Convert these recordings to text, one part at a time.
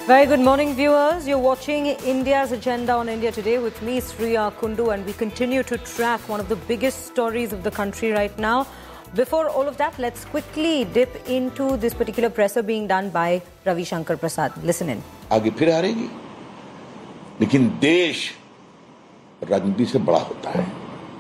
Very good morning, viewers. You're watching India's Agenda on India Today with me, Sriya Kundu, and we continue to track one of the biggest stories of the country right now. Before all of that, let's quickly dip into this particular presser being done by Ravi Shankar Prasad. Listen in. आगे फिर हारेगी, लेकिन देश राजनीति से बड़ा होता है।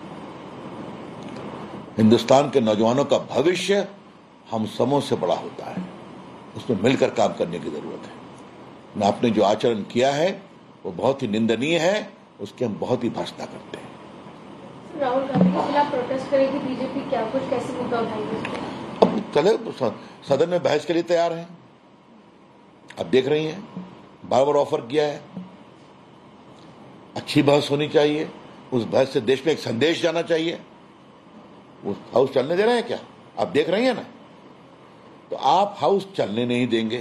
हिंदुस्तान के नौजवानों का भविष्य हम सबों से बड़ा होता है। उसमें मिलकर काम करने की जरूरत है। आपने जो आचरण किया है वो बहुत ही निंदनीय है, उसकी हम बहुत ही भर्त्सना करते हैं। राहुल गांधी के खिलाफ प्रोटेस्ट करेगी बीजेपी, क्या कुछ कैसे मुद्दा उठाएंगे? अब चले सदन में बहस के लिए तैयार हैं। आप देख रही हैं, बार बार ऑफर किया है। अच्छी बहस होनी चाहिए, उस बहस से देश में एक संदेश जाना चाहिए। वो हाउस चलने दे रहे हैं क्या? आप देख रही हैं ना। तो आप हाउस चलने नहीं देंगे,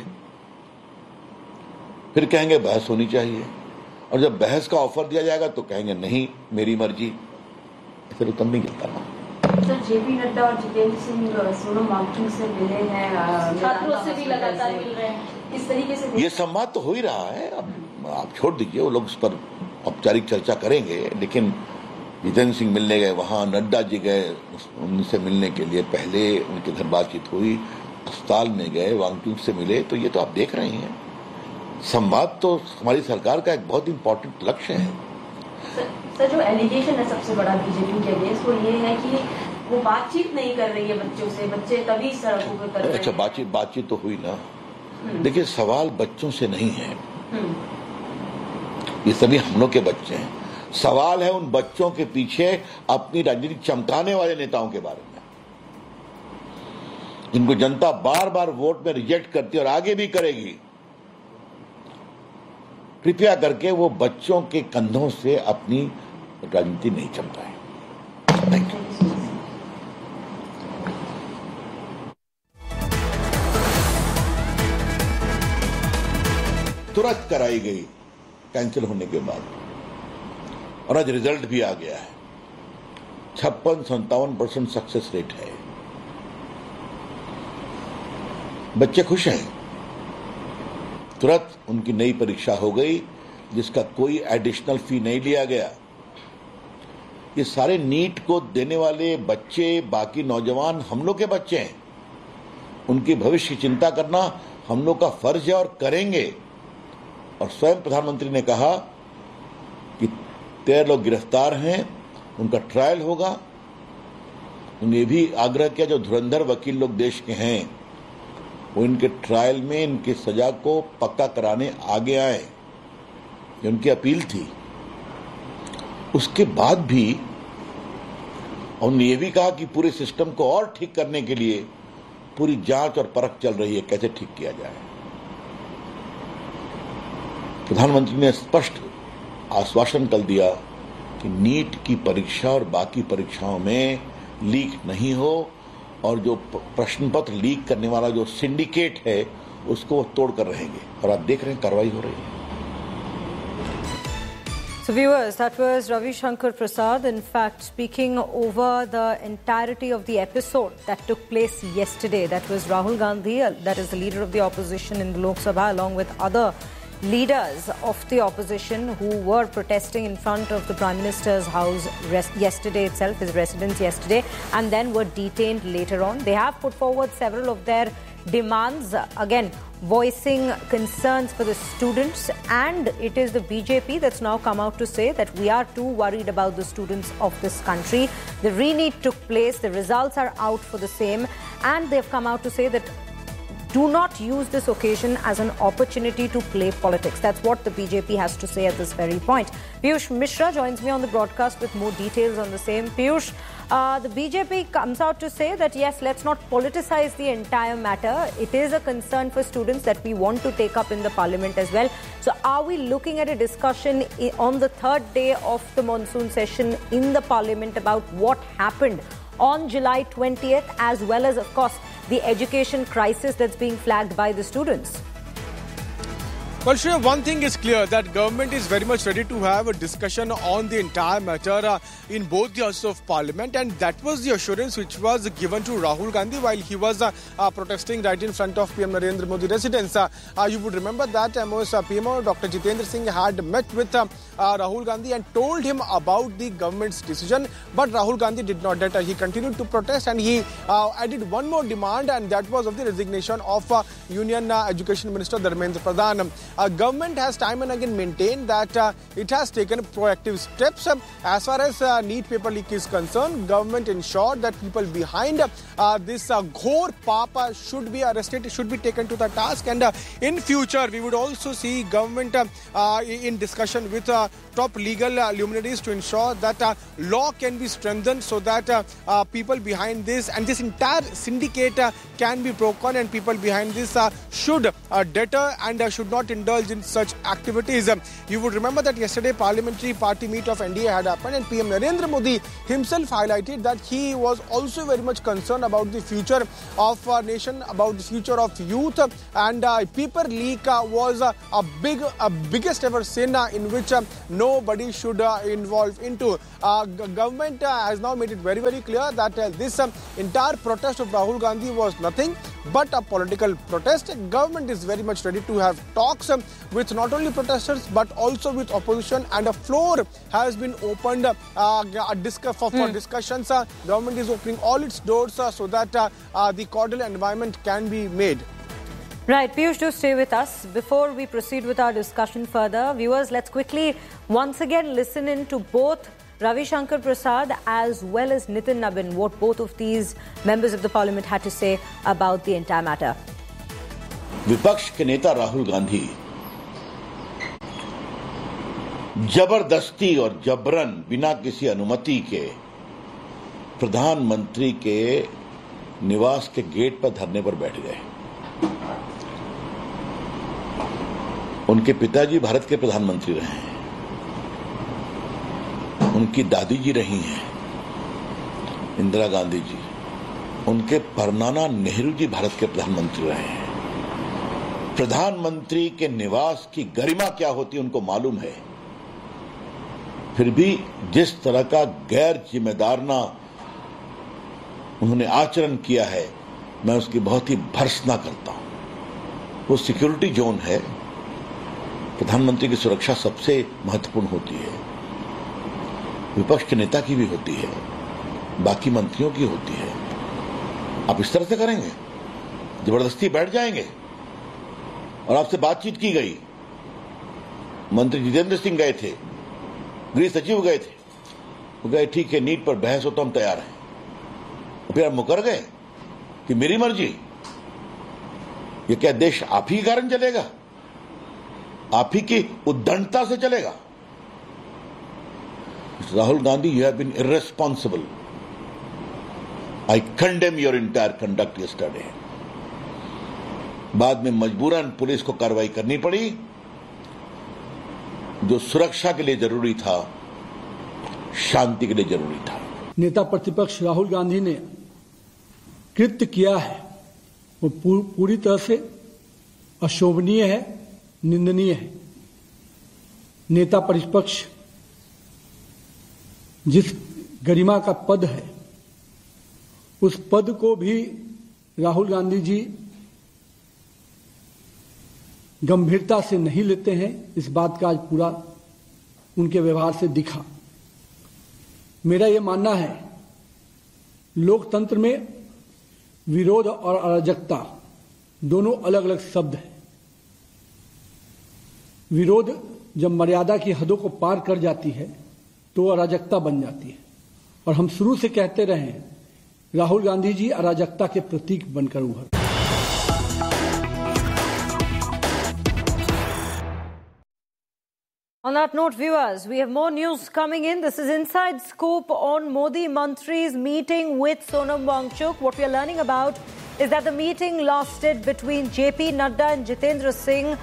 फिर कहेंगे बहस होनी चाहिए, और जब बहस का ऑफर दिया जाएगा तो कहेंगे नहीं मेरी मर्जी। फिर उत्तर नहीं गिरता ना। सर, जेपी नड्डा और जितेंद्र सिंह सोनम वांगचुक से मिले हैं, छात्रों से भी लगातार मिल रहे हैं। इस तरीके से ये संवाद तो हो ही रहा है। अब आप छोड़ दीजिए, वो लोग उस पर औपचारिक चर्चा करेंगे। लेकिन जितेंद्र सिंह मिलने गए वहां, नड्डा जी गए उनसे मिलने के लिए, पहले उनके घर बातचीत हुई, अस्पताल में गए, वांगचुक से मिले। तो ये तो आप देख रहे हैं, संवाद तो हमारी सरकार का एक बहुत इंपॉर्टेंट लक्ष्य है। सर, जो एलिगेशन है सबसे बड़ा बीजेपी के अगेंस्ट वो ये है कि वो बातचीत नहीं कर रही है बच्चों से, बच्चे तभी सड़कों पर कर रहे हैं। अच्छा, बातचीत तो हुई ना। देखिए, सवाल बच्चों से नहीं है, ये सभी हम लोग के बच्चे हैं। सवाल है उन बच्चों के पीछे अपनी राजनीति चमकाने वाले नेताओं के बारे में, जिनको जनता बार बार वोट में रिजेक्ट करती है और आगे भी करेगी। कृपया करके वो बच्चों के कंधों से अपनी राजनीति नहीं चमकाएं। Thank you. तुरंत कराई गई कैंसिल होने के बाद, और आज रिजल्ट भी आ गया है। 56-57% सक्सेस रेट है। बच्चे खुश हैं। तुरंत उनकी नई परीक्षा हो गई, जिसका कोई एडिशनल फी नहीं लिया गया। ये सारे नीट को देने वाले बच्चे, बाकी नौजवान हम लोग के बच्चे हैं। उनके भविष्य की चिंता करना हम लोग का फर्ज है और करेंगे। और स्वयं प्रधानमंत्री ने कहा कि 13 लोग गिरफ्तार हैं, उनका ट्रायल होगा। उन्हें भी आग्रह किया जो धुरंधर वकील लोग देश के हैं, वो इनके ट्रायल में इनकी सजा को पक्का कराने आगे आए। ये उनकी अपील थी। उसके बाद भी उन्होंने ये भी कहा कि पूरे सिस्टम को और ठीक करने के लिए पूरी जांच और परख चल रही है, कैसे ठीक किया जाए। प्रधानमंत्री ने स्पष्ट आश्वासन कल दिया कि नीट की परीक्षा और बाकी परीक्षाओं में लीक नहीं हो, और जो प्रश्न पत्र लीक करने वाला जो सिंडिकेट है उसको तोड़ कर रहेंगे। और आप देख रहे हैं कार्रवाई हो रही है। So viewers, that was Ravi Shankar Prasad, in fact, speaking over the entirety of the episode that took place yesterday. That was Rahul Gandhi, that is the leader of the opposition in the Lok Sabha, along with other leaders of the opposition who were protesting in front of the Prime Minister's house yesterday itself, his residence yesterday, and then were detained later on. They have put forward several of their demands, again voicing concerns for the students, and it is the BJP that's now come out to say that we are too worried about the students of this country. The re-NEET took place, the results are out for the same, and they've come out to say that do not use this occasion as an opportunity to play politics. That's what the BJP has to say at this very point. Piyush Mishra joins me on the broadcast with more details on the same. Piyush, the BJP comes out to say that yes, let's not politicize the entire matter. It is a concern for students that we want to take up in the parliament as well. So are we looking at a discussion on the third day of the monsoon session in the parliament about what happened on July 20th, as well as, of course, the education crisis that's being flagged by the students? Well, Shreya, one thing is clear, that government is very much ready to have a discussion on the entire matter in both the Houses of Parliament, and that was the assurance which was given to Rahul Gandhi while he was protesting right in front of PM Narendra Modi residence. You would remember that MOS PMO Dr. Jitendra Singh had met with Rahul Gandhi and told him about the government's decision, but Rahul Gandhi did not that. He continued to protest, and he added one more demand, and that was of the resignation of Union Education Minister Dharmendra Pradhan. Government has time and again maintained that it has taken proactive steps. As far as NEET paper leak is concerned, government ensured that people behind this ghor papa should be arrested, should be taken to the task, and in future we would also see government in discussion with top legal luminaries to ensure that law can be strengthened so that people behind this and this entire syndicate can be broken, and people behind this should deter and should not indulge in such activities. You would remember that yesterday parliamentary party meet of NDA had happened, and PM Narendra Modi himself highlighted that he was also very much concerned about the future of our nation, about the future of youth, and paper leak was a biggest ever sin in which nobody should involve into. Government has now made it very, very clear that this entire protest of Rahul Gandhi was nothing but a political protest. Government is very much ready to have talks with not only protesters but also with opposition, and a floor has been opened for discussions. Government is opening all its doors so that the cordial environment can be made. Right, Piyush, do stay with us. Before we proceed with our discussion further, viewers, let's quickly once again listen in to both Ravi Shankar Prasad as well as Nitin Nabin, what both of these members of the parliament had to say about the entire matter. विपक्ष के नेता राहुल गांधी जबरदस्ती और जबरन बिना किसी अनुमति के प्रधानमंत्री के निवास के गेट पर धरने पर बैठ गए। उनके पिताजी भारत के प्रधानमंत्री रहे हैं, उनकी दादी जी रही हैं इंदिरा गांधी जी, उनके परनाना नेहरू जी भारत के प्रधानमंत्री रहे हैं। प्रधानमंत्री के निवास की गरिमा क्या होती है उनको मालूम है, फिर भी जिस तरह का गैर जिम्मेदाराना उन्होंने आचरण किया है, मैं उसकी बहुत ही भर्त्सना करता हूं। वो सिक्योरिटी जोन है, प्रधानमंत्री की सुरक्षा सबसे महत्वपूर्ण होती है, विपक्ष के नेता की भी होती है, बाकी मंत्रियों की होती है। आप इस तरह से करेंगे, जबरदस्ती बैठ जाएंगे। और आपसे बातचीत की गई, मंत्री जितेंद्र सिंह गए थे, गृह सचिव गए थे, वो गए ठीक है नीट पर बहस हो तो हम तैयार हैं, और फिर आप मुकर गए कि मेरी मर्जी। ये क्या देश आप ही के कारण चलेगा, आप ही की उद्दंडता से चलेगा? Rahul Gandhi, you have been irresponsible. I condemn your entire conduct yesterday. बाद में मजबूरन पुलिस को कार्रवाई करनी पड़ी, जो सुरक्षा के लिए जरूरी था, शांति के लिए जरूरी था। नेता प्रतिपक्ष राहुल गांधी ने कृत्य किया है वो पूरी तरह से अशोभनीय है, निंदनीय है। नेता प्रतिपक्ष जिस गरिमा का पद है, उस पद को भी राहुल गांधी जी गंभीरता से नहीं लेते हैं। इस बात का आज पूरा उनके व्यवहार से दिखा। मेरा ये मानना है, लोकतंत्र में विरोध और अराजकता दोनों अलग अलग शब्द हैं। विरोध जब मर्यादा की हदों को पार कर जाती है तो अराजकता बन जाती है, और हम शुरू से कहते रहे हैं, राहुल गांधी जी अराजकता के प्रतीक बनकर उभर। On that note, viewers, we have more news coming in. This is Inside Scoop on Modi Mantri's meeting with Sonam Wangchuk. What we are learning about is that the meeting lasted between JP Nadda and Jitendra Singh,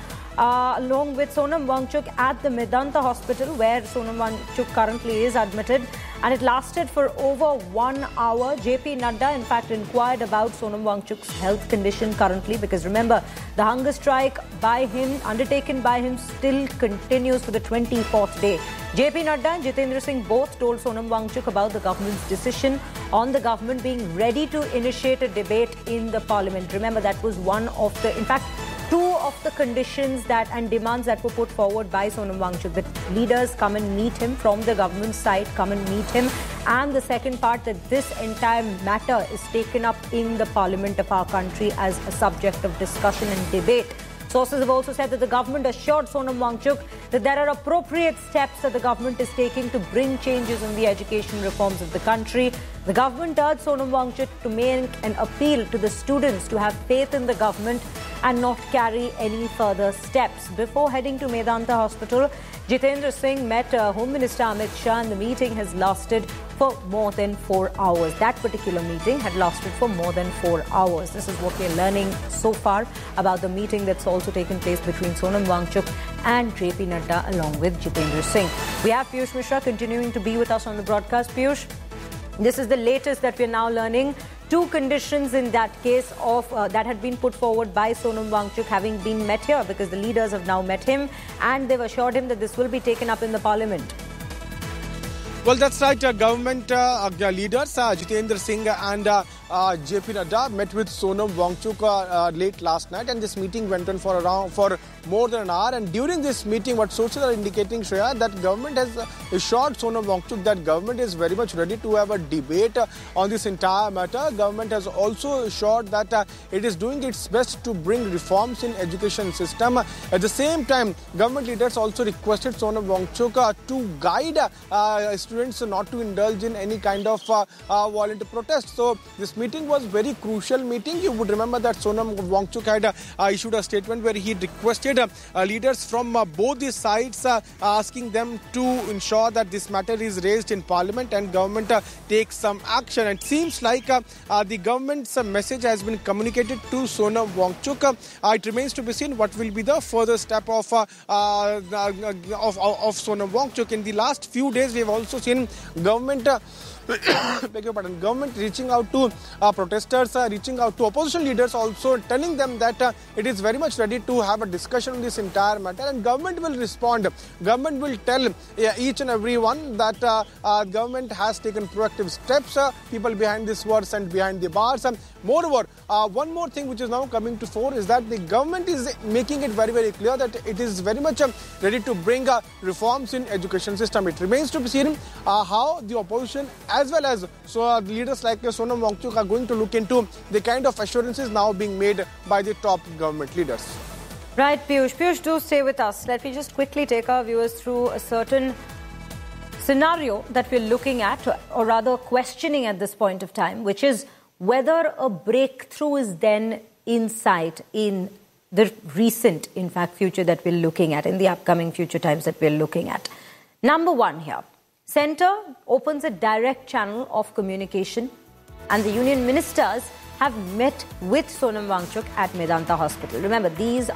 along with Sonam Wangchuk at the Medanta Hospital, where Sonam Wangchuk currently is admitted. and it lasted for over 1 hour. JP Nadda, in fact, inquired about Sonam Wangchuk's health condition currently, because remember, the hunger strike undertaken by him still continues for the 24th day. JP Nadda and Jitendra Singh both told Sonam Wangchuk about the government's decision on the government being ready to initiate a debate in the parliament. Remember, that was one of the, in fact, two of the conditions and demands that were put forward by Sonam Wangchuk, that leaders come and meet him from the government side, come and meet him. And the second part, that this entire matter is taken up in the parliament of our country as a subject of discussion and debate. Sources have also said that the government assured Sonam Wangchuk that there are appropriate steps that the government is taking to bring changes in the education reforms of the country. The government urged Sonam Wangchuk to make an appeal to the students to have faith in the government and not carry any further steps. Before heading to Medanta Hospital, Jitendra Singh met Home Minister Amit Shah, and the meeting has lasted for more than 4 hours. That particular meeting had lasted for more than 4 hours. This is what we're learning so far about the meeting that's also taken place between Sonam Wangchuk and JP Nadda along with Jitendra Singh. We have Piyush Mishra continuing to be with us on the broadcast. Piyush, this is the latest that we're now learning. Two conditions in that case of that had been put forward by Sonam Wangchuk having been met here, because the leaders have now met him and they've assured him that this will be taken up in the parliament. Well, that's right. Government leaders Jitendra Singh and JP Nadda met with Sonam Wangchuk late last night, and this meeting went on for more than an hour. And during this meeting, what sources are indicating, Shreya, that government has assured Sonam Wangchuk that government is very much ready to have a debate on this entire matter. Government has also assured that it is doing its best to bring reforms in education system. At the same time, government leaders also requested Sonam Wangchuk to guide students not to indulge in any kind of violent protest. So this meeting was very crucial meeting. You would remember that Sonam Wangchuk had issued a statement where he requested leaders from both the sides, asking them to ensure that this matter is raised in parliament and government takes some action. It seems like the government's message has been communicated to Sonam Wangchuk. It remains to be seen what will be the further step of Sonam Wangchuk. In the last few days, we have also seen government government reaching out to protesters, reaching out to opposition leaders, also telling them that it is very much ready to have a discussion on this entire matter, and government will respond. Government will tell each and every one that government has taken proactive steps. People behind this were sent behind the bars. Moreover, one more thing which is now coming to fore is that the government is making it very, very clear that it is very much ready to bring reforms in education system. It remains to be seen how the opposition as well as leaders like Sonam Wangchuk are going to look into the kind of assurances now being made by the top government leaders. Right, Piyush. Piyush, do stay with us. Let me just quickly take our viewers through a certain scenario that we're looking at, or rather questioning at this point of time, which is whether a breakthrough is then in sight in the recent, in fact, future that we're looking at, in the upcoming future times that we're looking at. Number one here. Centre opens a direct channel of communication, and the union ministers have met with Sonam Wangchuk at Medanta Hospital. Remember,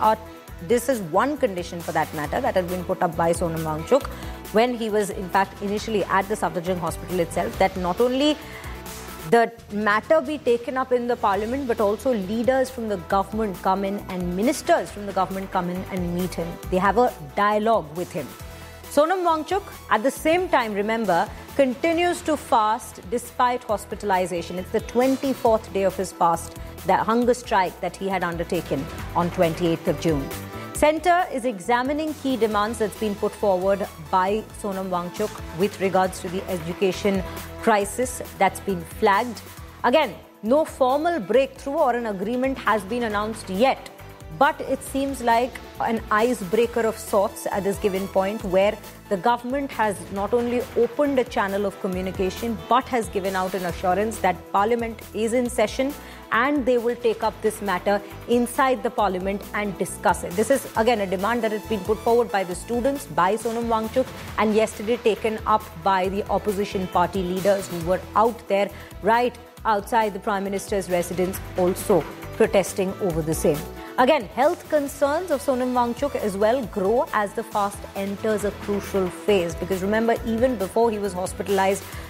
this is one condition for that matter that has been put up by Sonam Wangchuk when he was in fact initially at the Safdarjung Hospital itself, that not only the matter be taken up in the parliament, but also leaders from the government come in and ministers from the government come in and meet him. They have a dialogue with him. Sonam Wangchuk, at the same time, remember, continues to fast despite hospitalization. It's the 24th day of his fast, the hunger strike that he had undertaken on 28th of June. Centre is examining key demands that's been put forward by Sonam Wangchuk with regards to the education crisis that's been flagged. Again, no formal breakthrough or an agreement has been announced yet, but it seems like an icebreaker of sorts at this given point, where the government has not only opened a channel of communication but has given out an assurance that Parliament is in session and they will take up this matter inside the Parliament and discuss it. This is again a demand that has been put forward by the students, by Sonam Wangchuk, and yesterday taken up by the opposition party leaders who were out there right outside the Prime Minister's residence also protesting over the same. Again, health concerns of Sonam Wangchuk as well grow as the fast enters a crucial phase. Because remember, even before he was hospitalized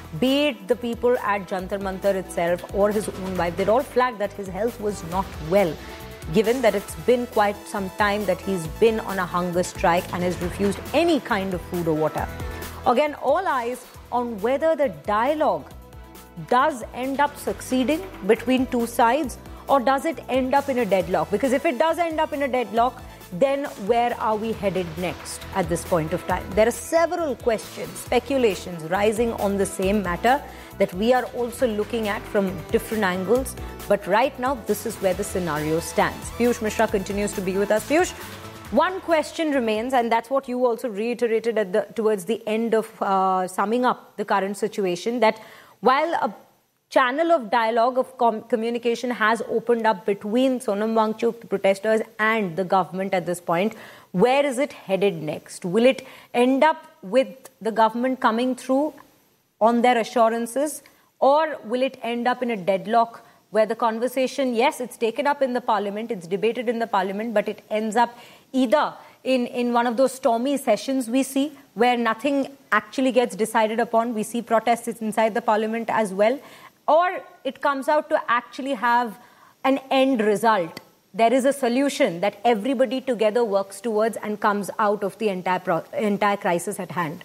be it the people at Jantar Mantar itself or his own wife, they'd all flagged that his health was not well, given that it's been quite some time that he's been on a hunger strike and has refused any kind of food or water. Again, all eyes on whether the dialogue does end up succeeding between two sides, or does it end up in a deadlock? Because if it does end up in a deadlock, then where are we headed next at this point of time? There are several questions, speculations rising on the same matter that we are also looking at from different angles. But right now, this is where the scenario stands. Piyush Mishra continues to be with us. Piyush, one question remains, and that's what you also reiterated towards the end of summing up the current situation, that while a channel of dialogue, of communication has opened up between Sonam Wangchuk, the protesters, and the government at this point, where is it headed next? Will it end up with the government coming through on their assurances, or will it end up in a deadlock where the conversation, yes, it's taken up in the parliament, it's debated in the parliament, but it ends up either in one of those stormy sessions we see where nothing actually gets decided upon. We see protests inside the parliament as well. Or it comes out to actually have an end result. There is a solution that everybody together works towards and comes out of the entire crisis at hand.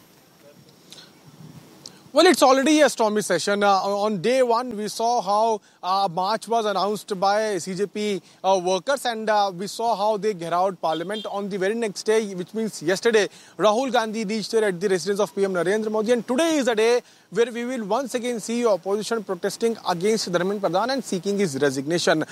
Well, it's already a stormy session. On day one, we saw how a march was announced by CJP workers, and we saw how they gherraud Parliament. On the very next day, which means yesterday, Rahul Gandhi reached there at the residence of PM Narendra Modi. And today is a day where we will once again see opposition protesting against Dharmendra Pradhan and seeking his resignation.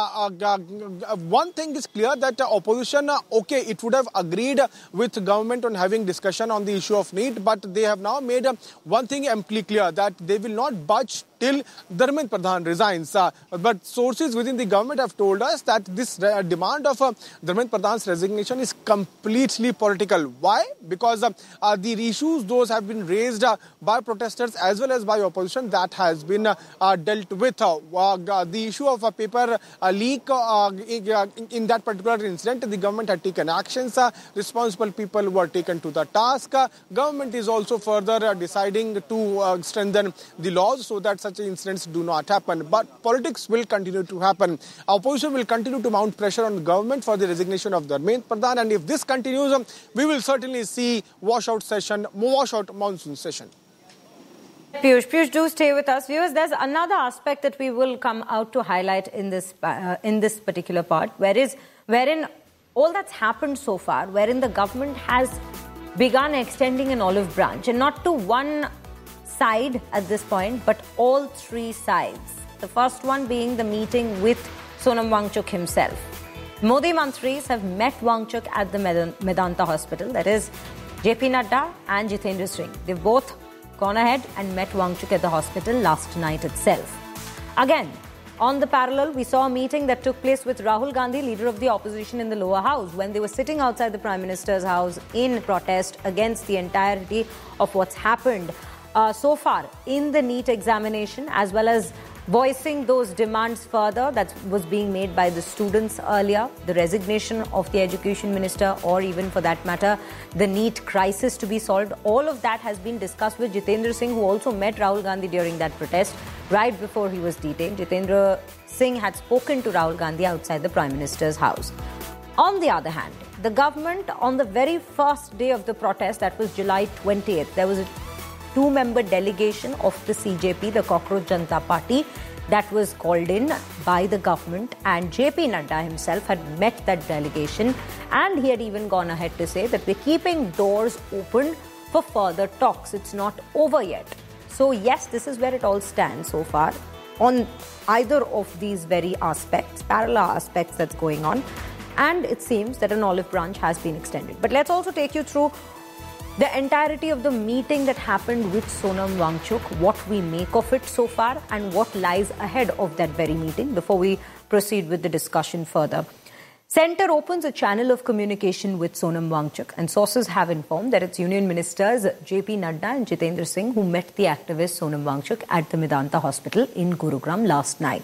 One thing is clear, that opposition, okay, it would have agreed with government on having discussion on the issue of NEET, but they have now made one thing amply clear, that they will not budge till Dharmendra Pradhan resigns. But sources within the government have told us that this demand of Dharmendra Pradhan's resignation is completely political. Why? Because the issues, those have been raised by protesters as well as by opposition, that has been dealt with. The issue of a paper leak, in that particular incident, the government had taken actions. Responsible people were taken to the task. Government is also further deciding to strengthen the laws so that such incidents do not happen. But politics will continue to happen. Opposition will continue to mount pressure on the government for the resignation of Dharmendra Pradhan. And if this continues, we will certainly see washout monsoon session. Piyush, do stay with us. Viewers, there's another aspect that we will come out to highlight in this particular part, wherein all that's happened so far, wherein the government has begun extending an olive branch, and not to one side at this point, but all three sides. The first one being the meeting with Sonam Wangchuk himself. Modi Mantris have met Wangchuk at the Medanta Hospital, that is JP Nadda and Jitendra Singh. They've both gone ahead and met Wangchuk at the hospital last night itself. Again, on the parallel, we saw a meeting that took place with Rahul Gandhi, leader of the opposition in the lower house, when they were sitting outside the Prime Minister's house in protest against the entirety of what's happened so far in the NEET examination, as well as voicing those demands further that was being made by the students earlier, the resignation of the education minister, or even for that matter, the NEET crisis to be solved. All of that has been discussed with Jitendra Singh, who also met Rahul Gandhi during that protest right before he was detained. Jitendra Singh had spoken to Rahul Gandhi outside the Prime Minister's house. On the other hand, the government, on the very first day of the protest, that was July 20th, there was a two-member delegation of the CJP, the Cockroach Janata Party, that was called in by the government, and JP Nadda himself had met that delegation, and he had even gone ahead to say that we're keeping doors open for further talks. It's not over yet. So yes, this is where it all stands so far on either of these very aspects, parallel aspects that's going on, and it seems that an olive branch has been extended. But let's also take you through the entirety of the meeting that happened with Sonam Wangchuk, what we make of it so far, and what lies ahead of that very meeting before we proceed with the discussion further. Centre opens a channel of communication with Sonam Wangchuk, and sources have informed that it's Union Ministers JP Nadda and Jitendra Singh who met the activist Sonam Wangchuk at the Medanta Hospital in Gurugram last night.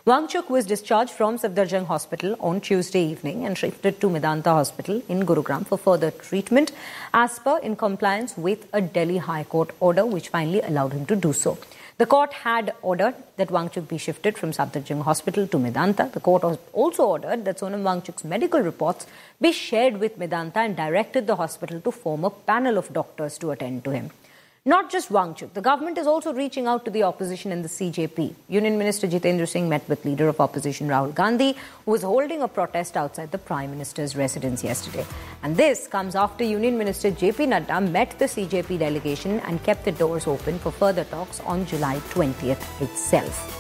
Wangchuk was discharged from Safdarjung Hospital on Tuesday evening and shifted to Medanta Hospital in Gurugram for further treatment, as per in compliance with a Delhi High Court order which finally allowed him to do so. The court had ordered that Wangchuk be shifted from Safdarjung Hospital to Medanta. The court also ordered that Sonam Wangchuk's medical reports be shared with Medanta and directed the hospital to form a panel of doctors to attend to him. Not just Wangchuk, the government is also reaching out to the opposition and the CJP. Union Minister Jitendra Singh met with leader of opposition Rahul Gandhi, who was holding a protest outside the Prime Minister's residence yesterday. And this comes after Union Minister JP Nadda met the CJP delegation and kept the doors open for further talks on July 20th itself.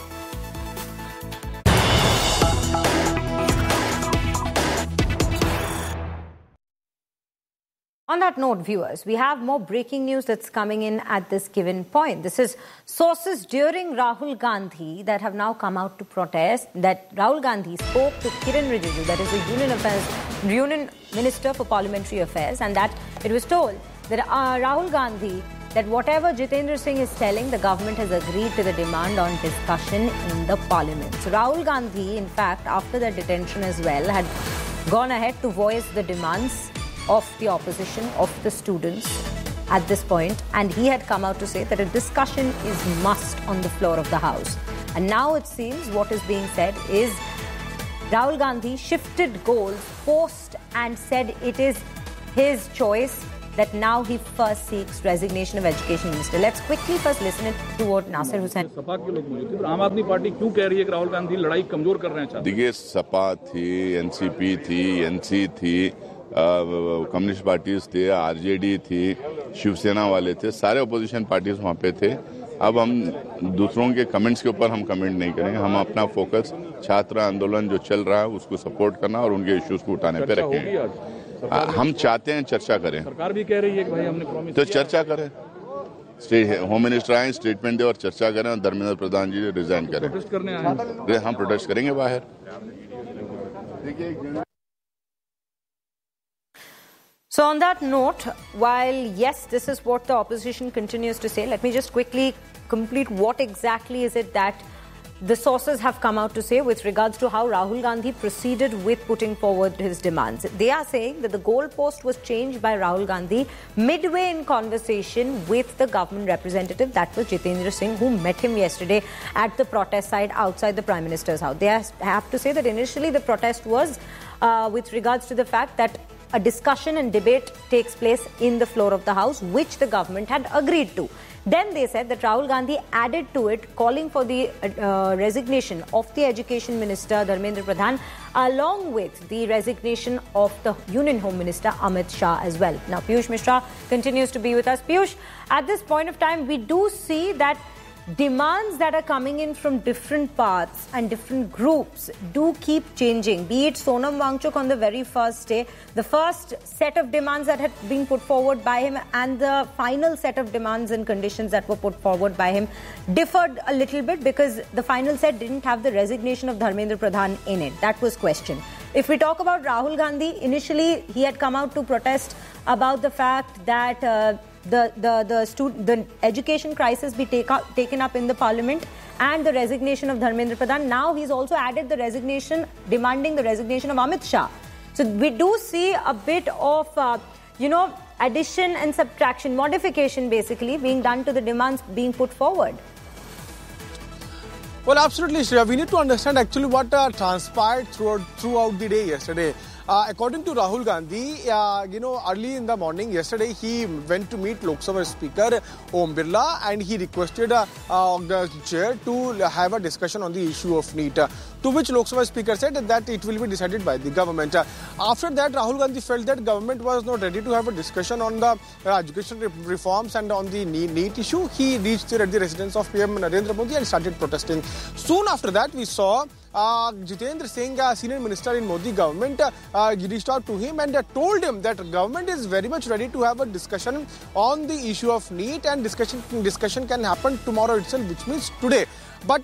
On that note, viewers, we have more breaking news that's coming in at this given point. This is sources during Rahul Gandhi that have now come out to protest that Rahul Gandhi spoke to Kiren Rijiju, that is the Union Minister for Parliamentary Affairs, and that it was told that Rahul Gandhi, that whatever Jitendra Singh is telling, the government has agreed to the demand on discussion in the Parliament. So Rahul Gandhi, in fact, after the detention as well, had gone ahead to voice the demands of the opposition, of the students at this point, and he had come out to say that a discussion is must on the floor of the House. And now it seems what is being said is Rahul Gandhi shifted goals, post and said it is his choice that now he first seeks resignation of Education Minister. Let's quickly first listen to what Nasir Hussain. Sapa के लोग मौजूद थे, आम आदमी party क्यों कह रही है कि राहुल गांधी लड़ाई कमजोर कर रहे हैं? देखिए, सपा थी, एनसीपी थी, एनसी थी, कम्युनिस्ट पार्टीज थे, आरजेडी थी, शिवसेना वाले थे, सारे अपोजिशन पार्टीज वहाँ पे थे। अब हम दूसरों के कमेंट्स के ऊपर हम कमेंट नहीं करेंगे, हम अपना फोकस छात्र आंदोलन जो चल रहा है उसको सपोर्ट करना और उनके इश्यूज को उठाने पे रखेंगे। हम चाहते हैं चर्चा करें, सरकार भी कह रही है कि भाई हमने प्रॉमिस, तो चर्चा करें, होम मिनिस्टर आए, स्टेटमेंट दे और चर्चा करें और धर्मेंद्र प्रधान जी रिजाइन करें। प्रोटेस्ट करने आए, हम प्रोटेस्ट करेंगे बाहर। So on that note, while yes, this is what the opposition continues to say, let me just quickly complete what exactly is it that the sources have come out to say with regards to how Rahul Gandhi proceeded with putting forward his demands. They are saying that the goalpost was changed by Rahul Gandhi midway in conversation with the government representative, that was Jitendra Singh, who met him yesterday at the protest site outside the Prime Minister's house. They have to say that initially the protest was with regards to the fact that a discussion and debate takes place in the floor of the House, which the government had agreed to. Then they said that Rahul Gandhi added to it, calling for the resignation of the Education Minister, Dharmendra Pradhan, along with the resignation of the Union Home Minister, Amit Shah, as well. Now, Piyush Mishra continues to be with us. Piyush, at this point of time, we do see that demands that are coming in from different paths and different groups do keep changing. Be it Sonam Wangchuk on the very first day, the first set of demands that had been put forward by him and the final set of demands and conditions that were put forward by him differed a little bit because the final set didn't have the resignation of Dharmendra Pradhan in it. That was questioned. If we talk about Rahul Gandhi, initially he had come out to protest about the fact that the education crisis be taken up in the Parliament and the resignation of Dharmendra Pradhan. Now he's also added the resignation, demanding the resignation of Amit Shah. So we do see a bit of, addition and subtraction, modification basically being done to the demands being put forward. Well, absolutely, Shreya. We need to understand actually what transpired throughout the day yesterday. According to Rahul Gandhi, early in the morning yesterday, he went to meet Lok Sabha Speaker Om Birla and he requested the chair to have a discussion on the issue of NEET. To which Lok Sabha Speaker said that it will be decided by the government. After that, Rahul Gandhi felt that government was not ready to have a discussion on the education reforms and on the NEET issue. He reached there at the residence of PM Narendra Modi and started protesting. Soon after that, we saw Jitendra Singh, senior minister in Modi government, reached out to him and told him that government is very much ready to have a discussion on the issue of NEET and discussion can happen tomorrow itself, which means today. But,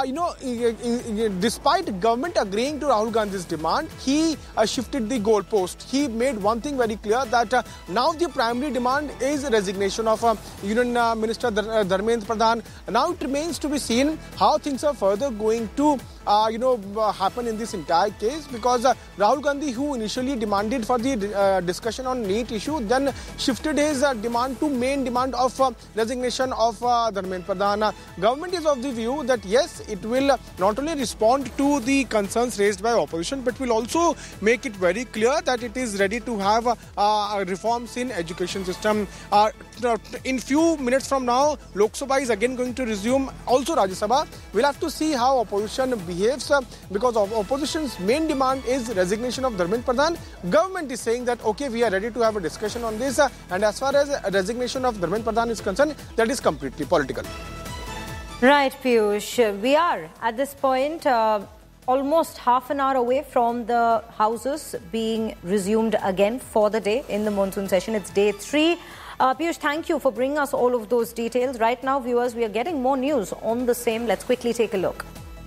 despite government agreeing to Rahul Gandhi's demand, he shifted the goalpost. He made one thing very clear that now the primary demand is resignation of Union Minister Dharmendra Pradhan. Now it remains to be seen how things are further going to happen in this entire case, because Rahul Gandhi, who initially demanded for the discussion on NEET issue, then shifted his demand to main demand of resignation of Dharmendra Pradhan. Government is of the view that yes, it will not only respond to the concerns raised by opposition, but will also make it very clear that it is ready to have reforms in education system. In few minutes from now, Lok Sabha is again going to resume, also Rajya Sabha. We'll have to see how opposition behaves, because of opposition's main demand is resignation of Dharmendra Pradhan. Government is saying that okay, we are ready to have a discussion on this, and as far as resignation of Dharmendra Pradhan is concerned, that is completely political. Right, Piyush. We are at this point almost half an hour away from the houses being resumed again for the day in the monsoon session. It's day 3. Piyush, thank you for bringing us all of those details. Right now, viewers, we are getting more news on the same. Let's quickly take a look.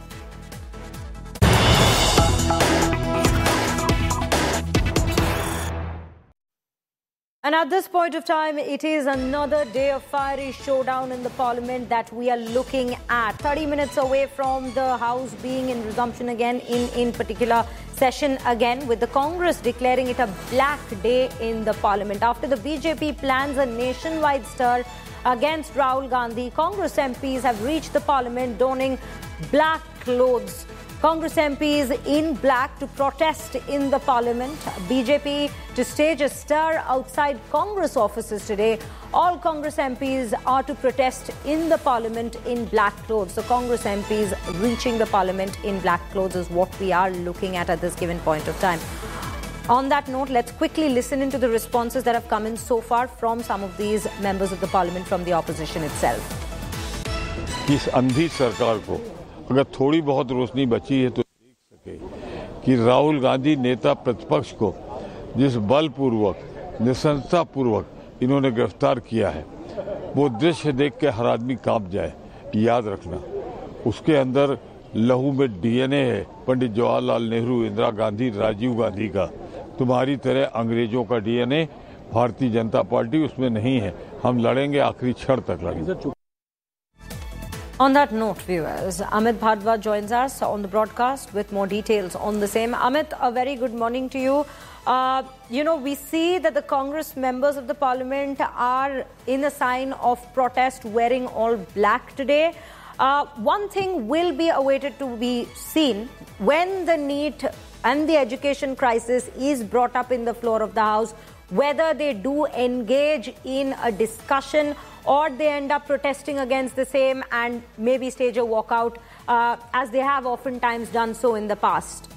And at this point of time, it is another day of fiery showdown in the parliament that we are looking at. 30 minutes away from the House being in resumption again, in particular session again, with the Congress declaring it a black day in the parliament. After the BJP plans a nationwide stir against Rahul Gandhi, Congress MPs have reached the parliament donning black clothes. Congress MPs in black to protest in the parliament. BJP to stage a stir outside Congress offices today. All Congress MPs are to protest in the parliament in black clothes. So Congress MPs reaching the parliament in black clothes is what we are looking at this given point of time. On that note, let's quickly listen into the responses that have come in so far from some of these members of the parliament from the opposition itself. इस अंधी सरकार को अगर थोड़ी बहुत रोशनी बची है तो देख सके कि राहुल गांधी नेता प्रतिपक्ष को जिस बलपूर्वक निशंसतापूर्वक इन्होंने गिरफ्तार किया है, वो दृश्य देख के हर आदमी कांप जाए। याद रखना, उसके अंदर लहू में डीएनए है पंडित जवाहरलाल नेहरू, इंदिरा गांधी, राजीव गांधी का। तुम्हारी तरह अंग्रेजों का डीएनए भारतीय जनता पार्टी उसमें नहीं है। हम लड़ेंगे, आखिरी क्षण तक लड़ेंगे। On that note, viewers, Amit Bhardwaj joins us on the broadcast with more details on the same. Amit, a very good morning to you. We see that the Congress members of the parliament are in a sign of protest wearing all black today. One thing will be awaited to be seen when the NEET and the education crisis is brought up in the floor of the House, whether they do engage in a discussion or they end up protesting against the same and maybe stage a walkout, as they have oftentimes done so in the past.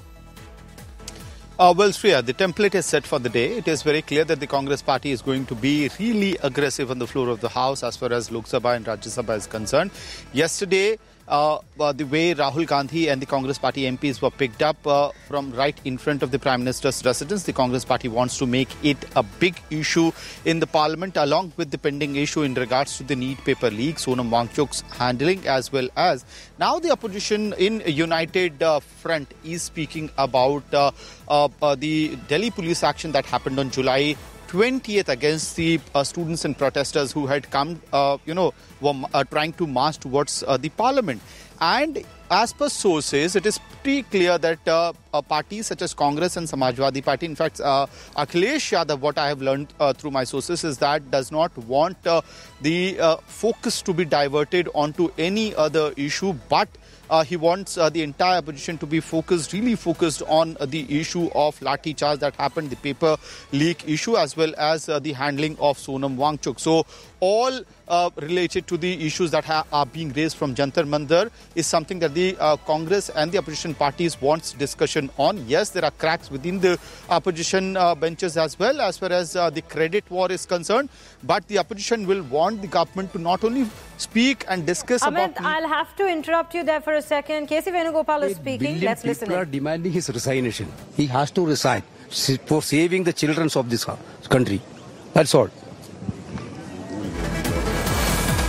Well, Shreya, the template is set for the day. It is very clear that the Congress party is going to be really aggressive on the floor of the House as far as Lok Sabha and Rajya Sabha is concerned. Yesterday, the way Rahul Gandhi and the Congress party MPs were picked up from right in front of the Prime Minister's residence, the Congress party wants to make it a big issue in the Parliament, along with the pending issue in regards to the NEET paper leak, Sonam Wangchuk's handling, as well as now the opposition in United Front is speaking about the Delhi police action that happened on July 20th against the students and protesters who had come, were trying to march towards the parliament. And as per sources, it is pretty clear that parties such as Congress and Samajwadi Party, in fact, Akhilesh Yadav, what I have learned through my sources, is that does not want the focus to be diverted onto any other issue, but he wants the entire opposition to be really focused on the issue of Lathi charge that happened, the paper leak issue, as well as the handling of Sonam Wangchuk. So all related to the issues that are being raised from Jantar Mandir is something that the Congress and the opposition parties wants discussion on. Yes, there are cracks within the opposition benches as well as far as the credit war is concerned, but the opposition will want the government to not only speak and discuss Amit, about... I'll have to interrupt you there for a second. K.C. Venugopal is speaking. Let's listen. People are demanding his resignation. He has to resign for saving the children of this country. That's all.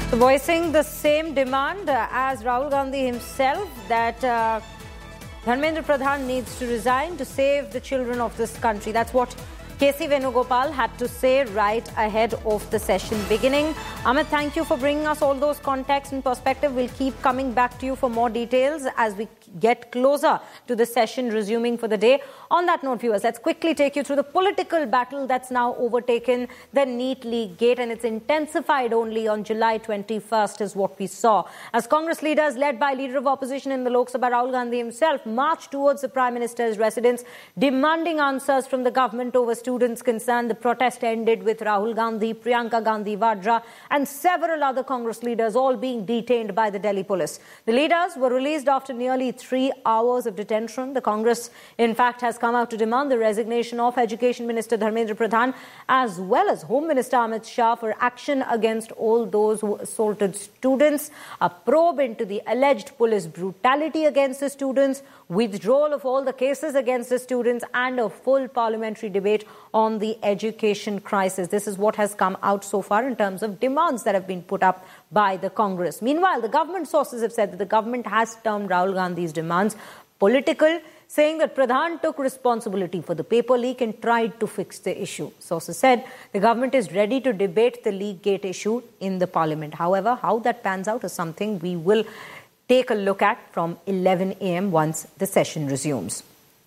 So voicing the same demand as Rahul Gandhi himself, that Dharmendra Pradhan needs to resign to save the children of this country. That's what K.C. Venugopal had to say right ahead of the session beginning. Amit, thank you for bringing us all those context and perspective. We'll keep coming back to you for more details as we get closer to the session resuming for the day. On that note, viewers, let's quickly take you through the political battle that's now overtaken the NEET leak gate, and it's intensified only on July 21st is what we saw. As Congress leaders, led by Leader of Opposition in the Lok Sabha, Rahul Gandhi himself, marched towards the Prime Minister's residence, demanding answers from the government over students concerned. The protest ended with Rahul Gandhi, Priyanka Gandhi Vadra, and several other Congress leaders all being detained by the Delhi police. The leaders were released after nearly 3 hours of detention. The Congress, in fact, has come out to demand the resignation of Education Minister Dharmendra Pradhan as well as Home Minister Amit Shah for action against all those who assaulted students, a probe into the alleged police brutality against the students, withdrawal of all the cases against the students, and a full parliamentary debate on the education crisis. This is what has come out so far in terms of demands that have been put up by the Congress. Meanwhile, the government sources have said that the government has termed Rahul Gandhi's demands political, saying that Pradhan took responsibility for the paper leak and tried to fix the issue. Sources said the government is ready to debate the leak gate issue in the parliament. However, how that pans out is something we will take a look at from 11 a.m. once the session resumes.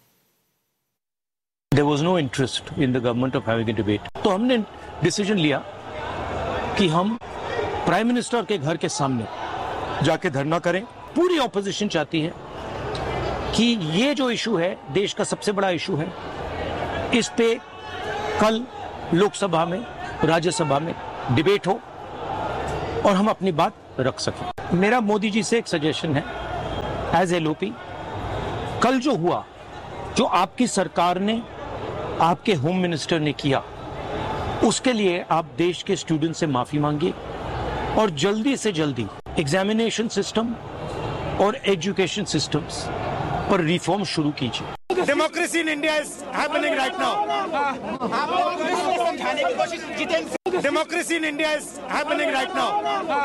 There was no interest in the government of having a debate. तो हमने decision लिया कि हम prime minister के घर के सामने जाके धरना करें. पूरी ऑपोजिशन चाहती है कि ये जो इशू है देश का सबसे बड़ा इशू है, इस पे कल लोकसभा में, राज्यसभा में डिबेट हो और हम अपनी बात रख सकें. मेरा मोदी जी से एक सजेशन है एज एलओपी, कल जो हुआ, जो आपकी सरकार ने, आपके होम मिनिस्टर ने किया, उसके लिए आप देश के स्टूडेंट से माफी मांगिए और जल्दी से जल्दी एग्जामिनेशन सिस्टम और एजुकेशन सिस्टम्स पर रिफॉर्म शुरू कीजिए. Democracy in India is happening right now. Democracy in India is happening right now.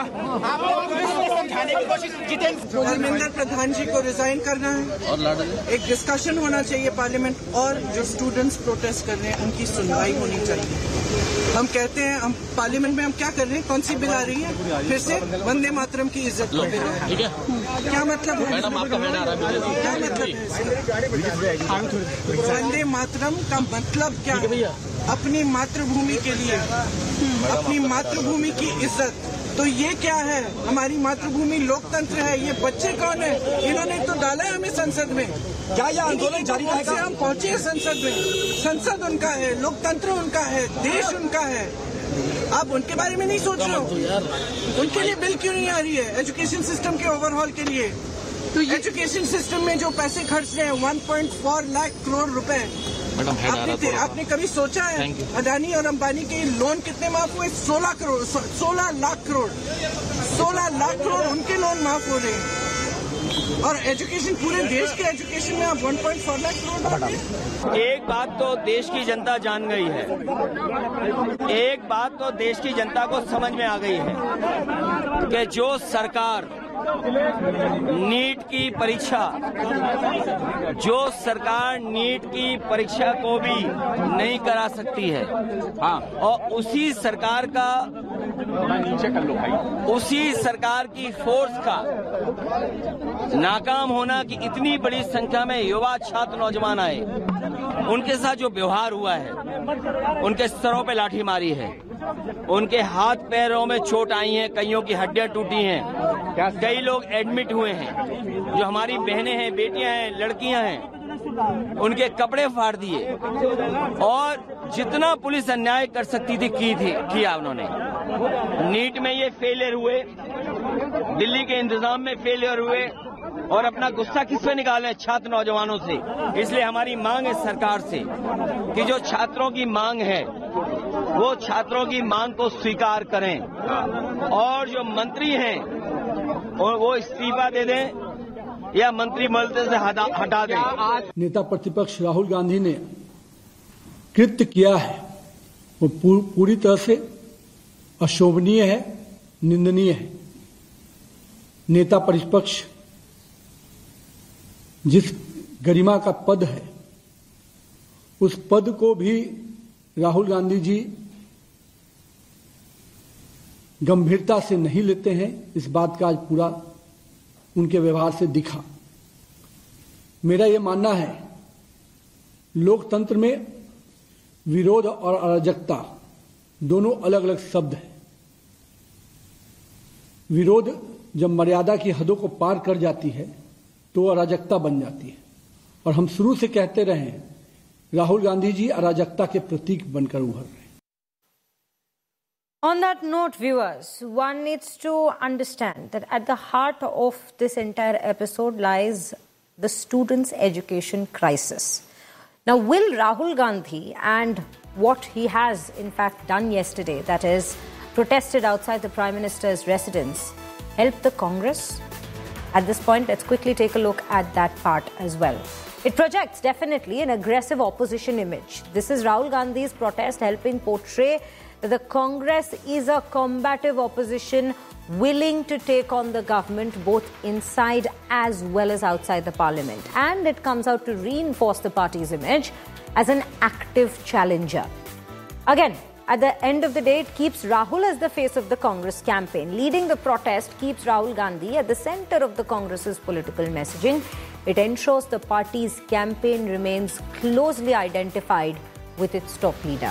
Dharmendra Pradhan जी को रिजाइन करना है, एक डिस्कशन होना चाहिए पार्लियामेंट, और जो स्टूडेंट्स प्रोटेस्ट कर रहे हैं उनकी सुनवाई होनी चाहिए. हम कहते हैं, हम पार्लियामेंट में हम क्या कर रहे हैं, कौन सी बिल आ रही है, फिर से वंदे मातरम की इज्जत को बिल है. क्या मतलब है, क्या मतलब है, वंदे मातरम का मतलब क्या है? अपनी मातृभूमि के लिए, अपनी मातृभूमि की इज्जत. तो ये क्या है, हमारी मातृभूमि लोकतंत्र है. ये बच्चे कौन है, इन्होंने तो डाला है हमें संसद में. क्या यह आंदोलन जारी रहेगा? हम पहुंचे हैं संसद में. संसद उनका है, लोकतंत्र उनका है, देश उनका है. आप उनके बारे में नहीं सोच रहे हो? उनके लिए बिल क्यों नहीं आ रही है एजुकेशन सिस्टम के ओवरहॉल के लिए? तो एजुकेशन सिस्टम में जो पैसे खर्च रहे हैं 1.4 लाख करोड़ रुपए, आपने कभी सोचा है अडानी और अंबानी के लोन कितने माफ हुए? 16 लाख करोड़ 16 लाख करोड़ उनके लोन माफ हो रहे हैं. और एजुकेशन, पूरे देश के एजुकेशन में आप 1.4 लाख करोड़. एक बात तो देश की जनता जान गई है, एक बात तो देश की जनता को समझ में आ गई है कि जो सरकार नीट की परीक्षा, जो सरकार नीट की परीक्षा को भी नहीं करा सकती है, और उसी सरकार का, उसी सरकार की फोर्स का नाकाम होना कि इतनी बड़ी संख्या में युवा छात्र नौजवान आए, उनके साथ जो व्यवहार हुआ है, उनके सरों पे लाठी मारी है, उनके हाथ पैरों में चोट आई है, कईयों की हड्डियां टूटी हैं, कई लोग एडमिट हुए हैं. जो हमारी बहनें हैं, बेटियां हैं, लड़कियां हैं, उनके कपड़े फाड़ दिए, और जितना पुलिस अन्याय कर सकती थी किया उन्होंने. नीट में ये फेलियर हुए, दिल्ली के इंतजाम में फेलियर हुए, और अपना गुस्सा किस पे निकालें? छात्र नौजवानों से. इसलिए हमारी मांग है सरकार से कि जो छात्रों की मांग है वो छात्रों की मांग को स्वीकार करें, और जो मंत्री हैं वो इस्तीफा दे दें या मंत्रिमंडल से हटा दें. नेता प्रतिपक्ष राहुल गांधी ने कृत्य किया है वो पूरी तरह से अशोभनीय है, निंदनीय है। नेता प्रतिपक्ष जिस गरिमा का पद है, उस पद को भी राहुल गांधी जी गंभीरता से नहीं लेते हैं। इस बात का आज पूरा उनके व्यवहार से दिखा। मेरा यह मानना है, लोकतंत्र में विरोध और अराजकता दोनों अलग अलग शब्द हैं। विरोध जब मर्यादा की हदों को पार कर जाती है तो अराजकता बन जाती है, और हम शुरू से कहते रहे हैं, राहुल गांधी जी अराजकता के प्रतीक बनकर उभर रहे हैं। On that note, viewers, one needs to understand that at the heart of this entire episode lies the students' education crisis. Now, will Rahul Gandhi and what he has in fact done yesterday, that is, protested outside the Prime Minister's residence, help the Congress? At this point, let's quickly take a look at that part as well. It projects definitely an aggressive opposition image. This is Rahul Gandhi's protest helping portray that the Congress is a combative opposition willing to take on the government both inside as well as outside the parliament. And it comes out to reinforce the party's image as an active challenger. Again, at the end of the day, it keeps Rahul as the face of the Congress campaign. Leading the protest keeps Rahul Gandhi at the center of the Congress's political messaging. It ensures the party's campaign remains closely identified with its top leader.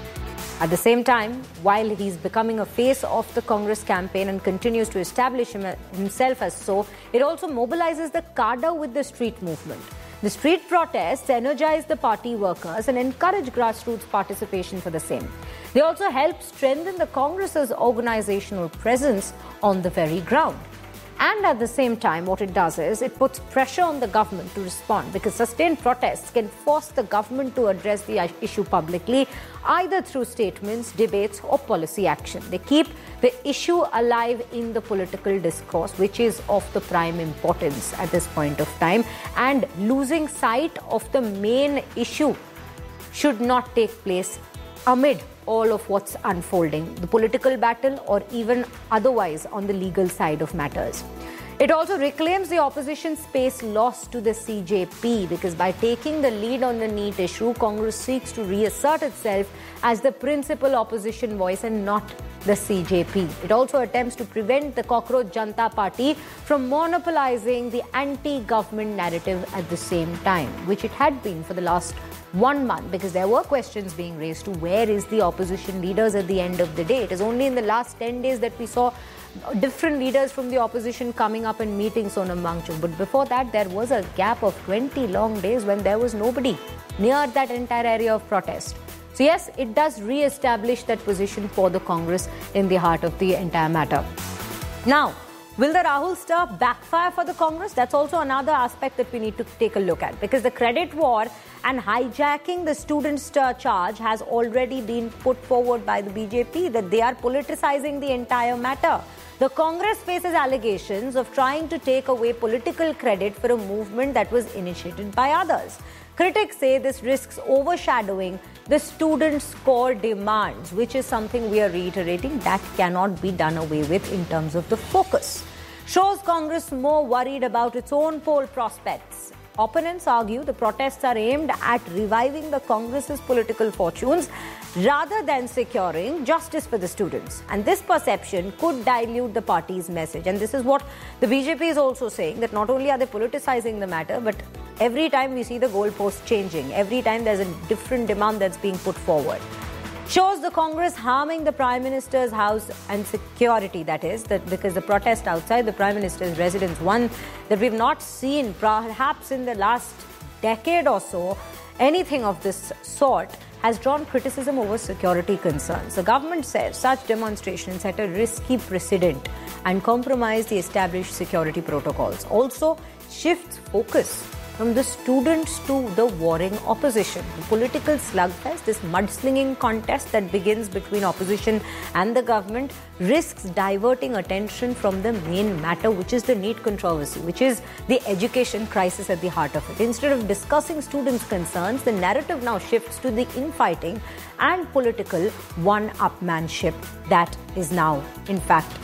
At the same time, while he's becoming a face of the Congress campaign and continues to establish himself as so, it also mobilizes the cadre with the street movement. The street protests energize the party workers and encourage grassroots participation for the same. They also help strengthen the Congress's organizational presence on the very ground. And at the same time, what it does is it puts pressure on the government to respond, because sustained protests can force the government to address the issue publicly, either through statements, debates, or policy action. They keep the issue alive in the political discourse, which is of the prime importance at this point of time. And losing sight of the main issue should not take place amid all of what's unfolding, the political battle or even otherwise on the legal side of matters. It also reclaims the opposition space lost to the CJP, because by taking the lead on the NEET issue, Congress seeks to reassert itself as the principal opposition voice and not the CJP. It also attempts to prevent the Cockroach Janata Party from monopolizing the anti-government narrative at the same time, which it had been for the last 1 month, because there were questions being raised to where is the opposition leaders at the end of the day. It is only in the last 10 days that we saw different leaders from the opposition coming up and meeting Sonam Wangchuk. But before that, there was a gap of 20 long days when there was nobody near that entire area of protest. So yes, it does re-establish that position for the Congress in the heart of the entire matter. Now, will the Rahul stir backfire for the Congress? That's also another aspect that we need to take a look at, because the credit war and hijacking the student stir charge has already been put forward by the BJP, that they are politicizing the entire matter. The Congress faces allegations of trying to take away political credit for a movement that was initiated by others. Critics say this risks overshadowing the students' core demands, which is something we are reiterating that cannot be done away with in terms of the focus. Shows Congress more worried about its own poll prospects. Opponents argue the protests are aimed at reviving the Congress's political fortunes rather than securing justice for the students. And this perception could dilute the party's message. And this is what the BJP is also saying, that not only are they politicizing the matter, but every time we see the goalposts changing, every time there's a different demand that's being put forward. Shows the Congress harming the Prime Minister's house and security, that is, that because the protest outside the Prime Minister's residence, one that we've not seen perhaps in the last decade or so, anything of this sort, has drawn criticism over security concerns. The government says such demonstrations set a risky precedent and compromise the established security protocols. Also shifts focus from the students to the warring opposition. The political slugfest, this mudslinging contest that begins between opposition and the government, risks diverting attention from the main matter, which is the NEET controversy, which is the education crisis at the heart of it. Instead of discussing students' concerns, the narrative now shifts to the infighting and political one-upmanship that is now, in fact,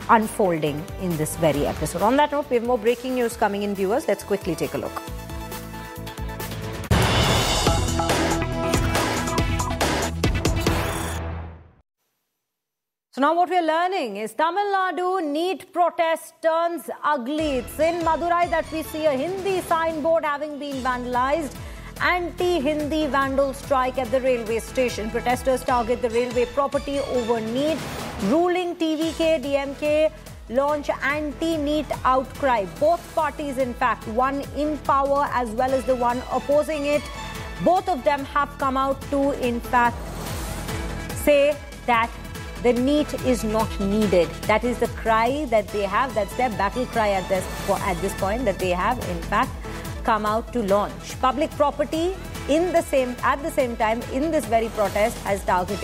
unfolding in this very episode. On that note, we have more breaking news coming in, viewers. Let's quickly take a look. So now what we're learning is Tamil Nadu NEET protest turns ugly. It's in Madurai that we see a Hindi signboard having been vandalized. Anti-Hindi vandal strike at the railway station. Protesters target the railway property over NEET. Ruling TVK, DMK launch anti-NEET outcry. Both parties, in fact, one in power as well as the one opposing it. Both of them have come out to, in fact, say that the NEET is not needed. That is the cry that they have. That's their battle cry at this point, that they have, in fact, come out to launch. Public property at the same time in this very protest has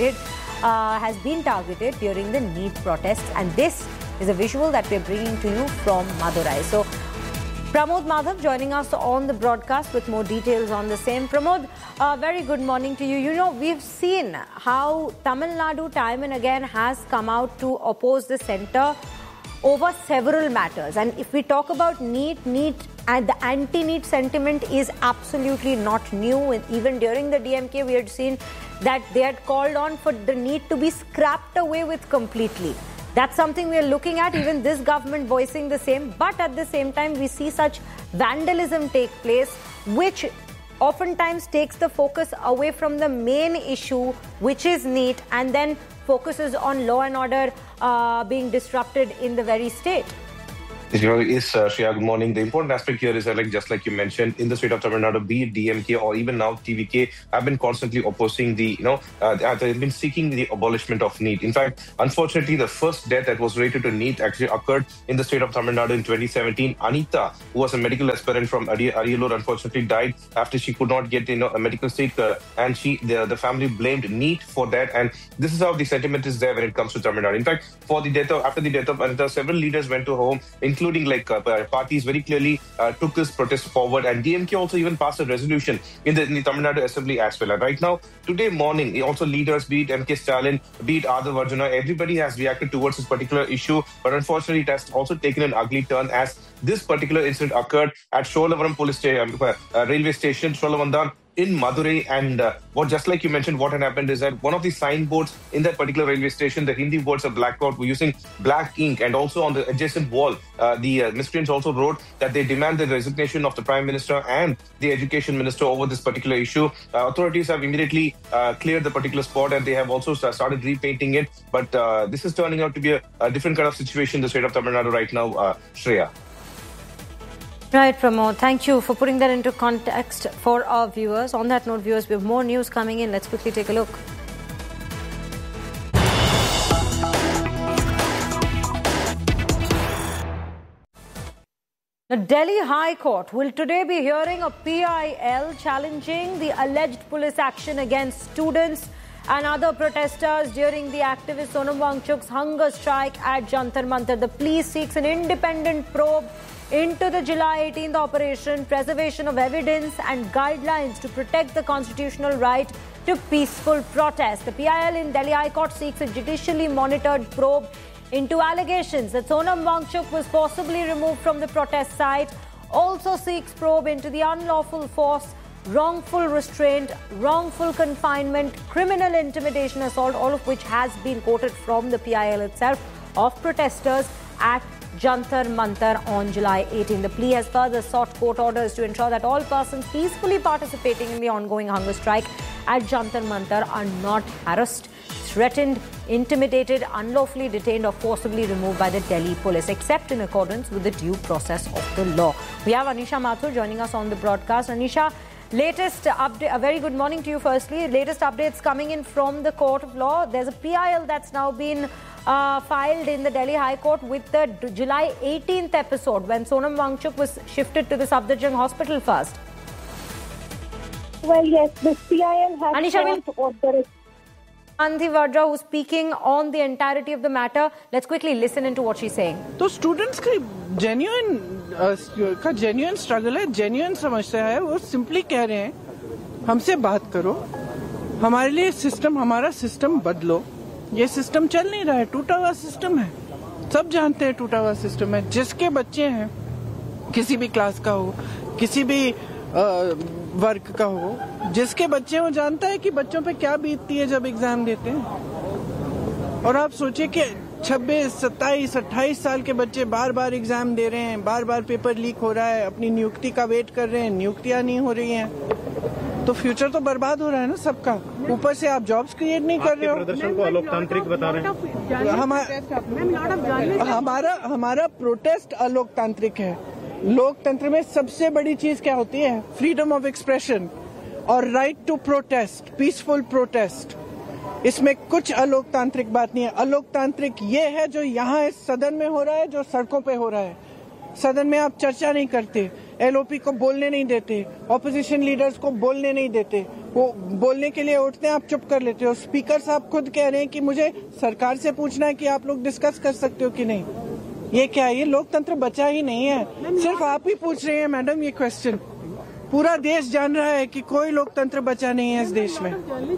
been targeted during the NEET protests, and this is a visual that we're bringing to you from Madurai. So Pramod Madhav joining us on the broadcast with more details on the same. Pramod, very good morning to you. You know, we've seen how Tamil Nadu time and again has come out to oppose the centre over several matters. And if we talk about NEET and the anti-NEET sentiment is absolutely not new. Even during the DMK, we had seen that they had called on for the NEET to be scrapped away with completely. That's something we are looking at, even this government voicing the same. But at the same time, we see such vandalism take place, which oftentimes takes the focus away from the main issue, which is NEET, and then focuses on law and order being disrupted in the very state. Yes, Shreya, good morning. The important aspect here is that, just like you mentioned, in the state of Tamil Nadu, be it DMK or even now TVK, have been constantly opposing they've been seeking the abolishment of NEET. In fact, unfortunately, the first death that was related to NEET actually occurred in the state of Tamil Nadu in 2017. Anita, who was a medical aspirant from Ariyalur, unfortunately died after she could not get a medical seat, and the family blamed NEET for that. And this is how the sentiment is there when it comes to Tamil Nadu. In fact, after the death of Anita, several leaders went to home, including parties very clearly took this protest forward, and DMK also even passed a resolution in the Tamil Nadu Assembly as well. And right now, today morning, also leaders, be it MK Stalin, be it Adhav Arjuna, everybody has reacted towards this particular issue. But unfortunately, it has also taken an ugly turn as this particular incident occurred at Sholavaram railway station, Sholavandan, in Madurai. And just like you mentioned, what had happened is that one of the signboards in that particular railway station, the Hindi words are blacked out, were using black ink, and also on the adjacent wall, the miscreants also wrote that they demand the resignation of the Prime Minister and the Education Minister over this particular issue. Authorities have immediately cleared the particular spot, and they have also started repainting it. But this is turning out to be a different kind of situation in the state of Tamil Nadu right now, Shreya. Right, Pramod. Thank you for putting that into context for our viewers. On that note, viewers, we have more news coming in. Let's quickly take a look. The Delhi High Court will today be hearing a PIL challenging the alleged police action against students and other protesters during the activist Sonam Wangchuk's hunger strike at Jantar Mantar. The plea seeks an independent probe into the July 18th operation, preservation of evidence and guidelines to protect the constitutional right to peaceful protest. The PIL in Delhi High Court seeks a judicially monitored probe into allegations that Sonam Wangchuk was forcibly removed from the protest site, also seeks probe into the unlawful force, wrongful restraint, wrongful confinement, criminal intimidation, assault, all of which has been quoted from the PIL itself, of protesters at Jantar Mantar on July 18. The plea has further sought court orders to ensure that all persons peacefully participating in the ongoing hunger strike at Jantar Mantar are not harassed, threatened, intimidated, unlawfully detained or forcibly removed by the Delhi police, except in accordance with the due process of the law. We have Anisha Mathur joining us on the broadcast. Anisha, latest update, a very good morning to you firstly. Latest updates coming in from the Court of Law. There's a PIL that's now been filed in the Delhi High Court with the July 18th episode when Sonam Wangchuk was shifted to the Safdarjung Hospital first. Well, yes, this PIL has... Anisha, Gandhi Vadra, who's speaking on the entirety of the matter. Let's quickly listen into what she's saying. तो students का genuine struggle है, genuine समस्या है. वो simply कह रहे हैं, हमसे बात करो, हमारे लिए system, हमारा system बदलो. ये system चल नहीं रहा है, टूटा हुआ system है. सब जानते हैं टूटा हुआ सिस्टम है। जिसके बच्चे हैं, किसी भी क्लास का हो, किसी भी वर्ग का हो, जिसके बच्चे वो जानता है कि बच्चों पे क्या बीतती है जब एग्जाम देते हैं। और आप सोचिए कि 26, 27, 28 साल के बच्चे बार बार एग्जाम दे रहे हैं, बार बार पेपर लीक हो रहा है, अपनी नियुक्ति का वेट कर रहे हैं, नियुक्तियां नहीं हो रही हैं, तो फ्यूचर तो बर्बाद हो रहा है ना सबका। ऊपर से आप जॉब्स क्रिएट नहीं कर रहे हो। प्रदर्शन को अलोकतांत्रिक बता रहे हैं। हमारा प्रोटेस्ट अलोकतांत्रिक है। लोकतंत्र में सबसे बड़ी चीज क्या होती है? फ्रीडम ऑफ एक्सप्रेशन और right to protest, peaceful protest. इसमें कुछ अलोकतांत्रिक बात नहीं है। अलोकतांत्रिक ये है जो यहाँ इस सदन में हो रहा है, जो सड़कों पे हो रहा है। सदन में आप चर्चा नहीं करते, एलओपी को बोलने नहीं देते, ऑपोजिशन लीडर्स को बोलने नहीं देते, वो बोलने के लिए उठते हैं, आप चुप कर लेते हो। स्पीकर साहब खुद कह रहे हैं कि मुझे सरकार से पूछना है कि आप लोग डिस्कस कर सकते हो कि नहीं। ये क्या है? ये लोकतंत्र बचा ही नहीं है। सिर्फ आप ही पूछ रहे हैं मैडम ये क्वेश्चन। पूरा देश जान रहा है कि कोई लोकतंत्र बचा नहीं है इस देश में।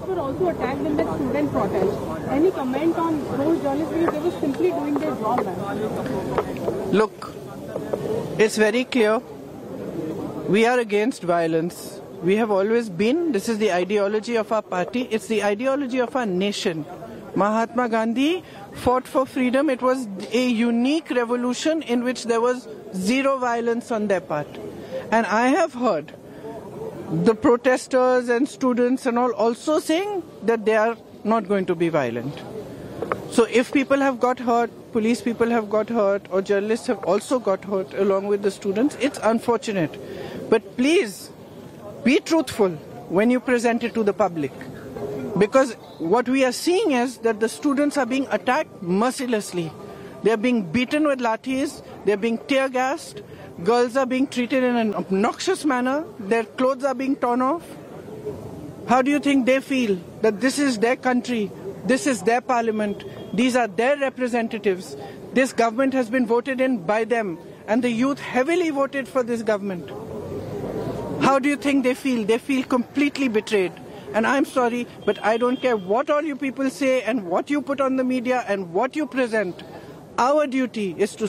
Look, it's very clear. We are against violence. We have always been. This is the ideology of our party. It's the ideology of our nation. Mahatma Gandhi fought for freedom. It was a unique revolution in which there was zero violence on their part. And I have heard the protesters and students and all also saying that they are not going to be violent. So if people have got hurt, police people have got hurt, or journalists have also got hurt along with the students, it's unfortunate. But please be truthful when you present it to the public. Because what we are seeing is that the students are being attacked mercilessly. They are being beaten with lathis, they are being tear gassed, girls are being treated in an obnoxious manner, their clothes are being torn off. How do you think they feel that this is their country, this is their parliament, these are their representatives, this government has been voted in by them, and the youth heavily voted for this government? How do you think they feel? They feel completely betrayed. And I'm sorry, but I don't care what all you people say and what you put on the media and what you present. Our duty is to